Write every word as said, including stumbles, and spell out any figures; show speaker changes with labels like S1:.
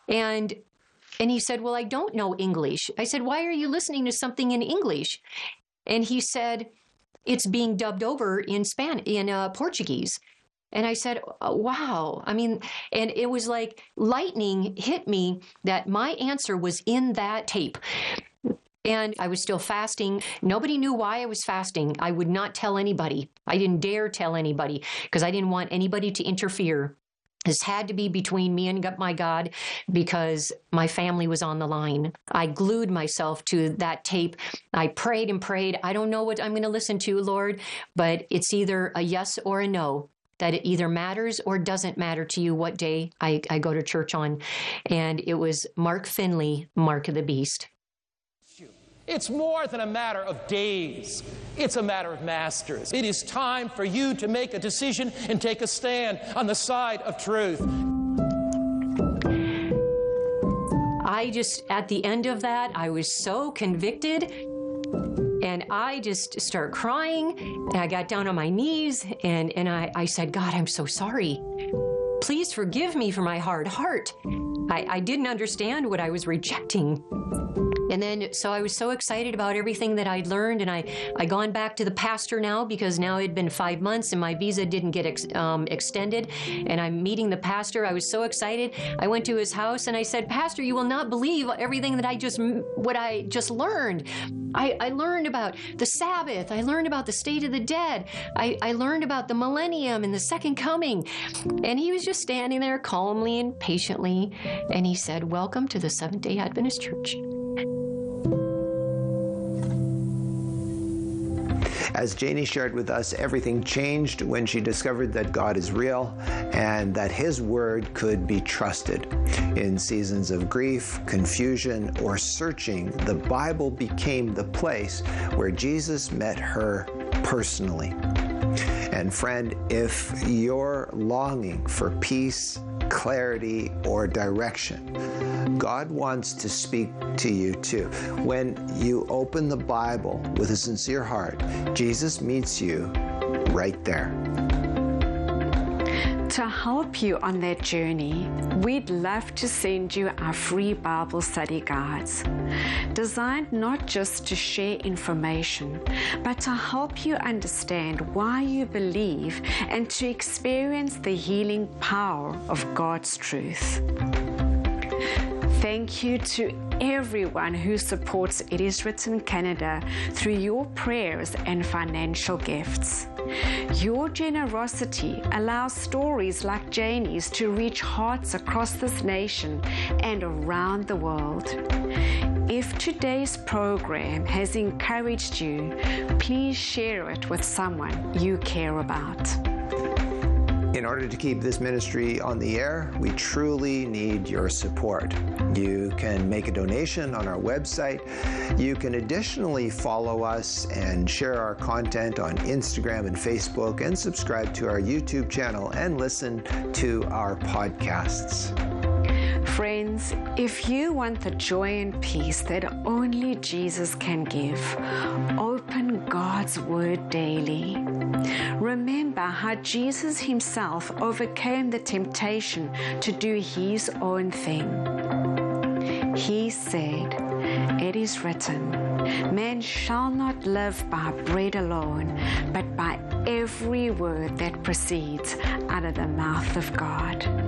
S1: And and he said, well, I don't know English. I said, why are you listening to something in English? And he said, it's being dubbed over in Span in uh, Portuguese. And I said, oh, wow. I mean, and it was like lightning hit me that my answer was in that tape. And I was still fasting. Nobody knew why I was fasting. I would not tell anybody. I didn't dare tell anybody because I didn't want anybody to interfere. This had to be between me and my God because my family was on the line. I glued myself to that tape. I prayed and prayed. I don't know what I'm going to listen to, Lord, but it's either a yes or a no. That it either matters or doesn't matter to you what day I, I go to church on. And it was Mark Finley, Mark of the Beast.
S2: It's more than a matter of days. It's a matter of masters. It is time for you to make a decision and take a stand on the side of truth.
S1: I just, at the end of that, I was so convicted. And I just started crying. And I got down on my knees and, and I, I said, God, I'm so sorry. Please forgive me for my hard heart. I, I didn't understand what I was rejecting. And then, so I was so excited about everything that I'd learned, and I, I gone back to the pastor now because now it had been five months and my visa didn't get ex, um, extended, and I'm meeting the pastor. I was so excited. I went to his house and I said, Pastor, you will not believe everything that I just, what I just learned. I, I learned about the Sabbath. I learned about the state of the dead. I, I learned about the millennium and the second coming. And he was just standing there calmly and patiently, and he said, welcome to the Seventh-day Adventist Church.
S3: As Janie shared with us, everything changed when she discovered that God is real and that His Word could be trusted. In seasons of grief, confusion, or searching, the Bible became the place where Jesus met her personally. And friend, if you're longing for peace, clarity, or direction, God wants to speak to you too. When you open the Bible with a sincere heart, Jesus meets you right there.
S4: To help you on that journey, we'd love to send you our free Bible study guides, designed not just to share information, but to help you understand why you believe and to experience the healing power of God's truth. Thank you to everyone who supports It Is Written Canada through your prayers and financial gifts. Your generosity allows stories like Janie's to reach hearts across this nation and around the world. If today's program has encouraged you, please share it with someone you care about.
S3: In order to keep this ministry on the air, we truly need your support. You can make a donation on our website. You can additionally follow us and share our content on Instagram and Facebook, and subscribe to our YouTube channel and listen to our podcasts.
S4: Friends, if you want the joy and peace that only Jesus can give, open God's Word daily. Remember how Jesus Himself overcame the temptation to do His own thing. He said, "It is written, man shall not live by bread alone, but by every word that proceeds out of the mouth of God."